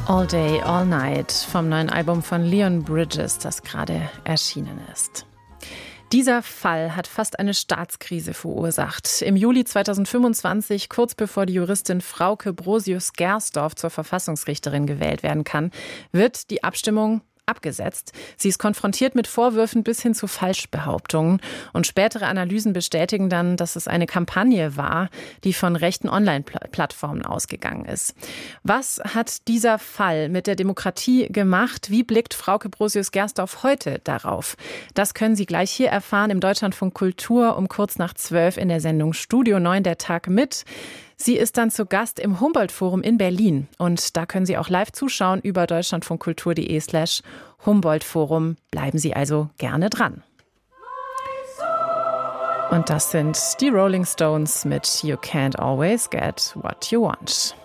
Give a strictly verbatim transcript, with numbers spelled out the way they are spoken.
All Day, All Night vom neuen Album von Leon Bridges, das gerade erschienen ist. Dieser Fall hat fast eine Staatskrise verursacht. Im Juli zweitausendfünfundzwanzig, kurz bevor die Juristin Frauke Brosius-Gersdorf zur Verfassungsrichterin gewählt werden kann, wird die Abstimmung abgesetzt. Sie ist konfrontiert mit Vorwürfen bis hin zu Falschbehauptungen. Und spätere Analysen bestätigen dann, dass es eine Kampagne war, die von rechten Online-Plattformen ausgegangen ist. Was hat dieser Fall mit der Demokratie gemacht? Wie blickt Frauke Brosius-Gersdorf heute darauf? Das können Sie gleich hier erfahren im Deutschlandfunk Kultur um kurz nach zwölf in der Sendung Studio neun, der Tag mit. Sie ist dann zu Gast im Humboldt-Forum in Berlin. Und da können Sie auch live zuschauen über deutschlandfunkkultur.de slash Humboldt-Forum. Bleiben Sie also gerne dran. Und das sind die Rolling Stones mit You Can't Always Get What You Want.